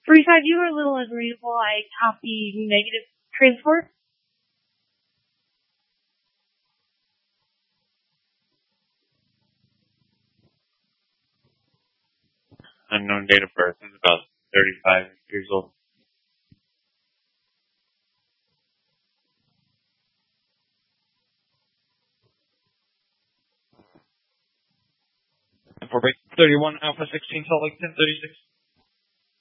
Freeside, you were a little agreeable. I copy negative transport. Unknown date of birth is about 35 years old. For base 31 Alpha 16 Salt Lake 1036.